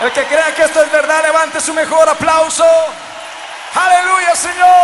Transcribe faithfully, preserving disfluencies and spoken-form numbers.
El que crea que esto es verdad, levante su mejor aplauso. Aleluya, Señor.